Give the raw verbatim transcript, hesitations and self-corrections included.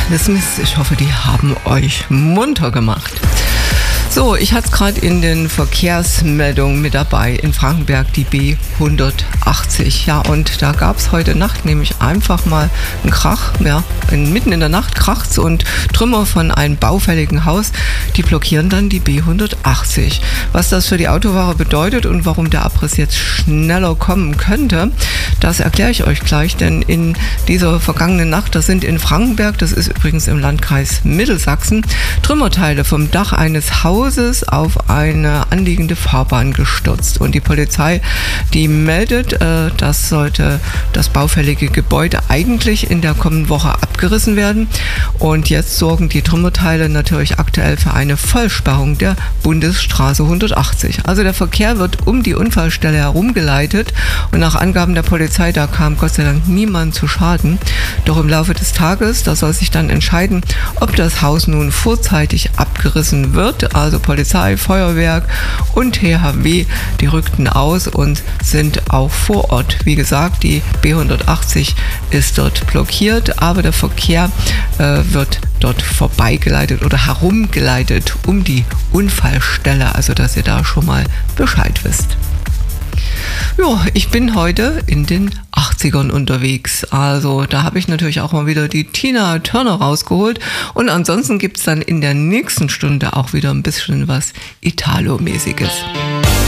Cataclysms. Ich hoffe, die haben euch munter gemacht. So, ich hatte es gerade in den Verkehrsmeldungen mit dabei, in Frankenberg die B hundertachtzig. Ja, und da gab es heute Nacht nämlich einfach mal einen Krach. Ja, in, mitten in der Nacht kracht's und Trümmer von einem baufälligen Haus, die blockieren dann die B hundertachtzig. Was das für die Autofahrer bedeutet und warum der Abriss jetzt schneller kommen könnte, das erkläre ich euch gleich, denn in dieser vergangenen Nacht, das sind in Frankenberg, das ist übrigens im Landkreis Mittelsachsen, Trümmerteile vom Dach eines Hauses auf eine anliegende Fahrbahn gestürzt. Und die Polizei, die meldet, äh, das sollte das baufällige Gebäude eigentlich in der kommenden Woche abgerissen werden. Und jetzt sorgen die Trümmerteile natürlich aktuell für eine Vollsperrung der Bundesstraße hundertachtzig. Also der Verkehr wird um die Unfallstelle herumgeleitet und nach Angaben der Polizei, da kam Gott sei Dank niemand zu Schaden. Doch im Laufe des Tages, da soll sich dann entscheiden, ob das Haus nun vorzeitig abgerissen wird. Also Polizei, Feuerwerk und T H W, die rückten aus und sind auch vor Ort. Wie gesagt, die B hundertachtzig ist dort blockiert, aber der Verkehr äh, wird dort vorbeigeleitet oder herumgeleitet um die Unfallstelle, also dass ihr da schon mal Bescheid wisst. Ja, ich bin heute in den achtzigern unterwegs. Also da habe ich natürlich auch mal wieder die Tina Turner rausgeholt. Und ansonsten gibt es dann in der nächsten Stunde auch wieder ein bisschen was Italo-mäßiges.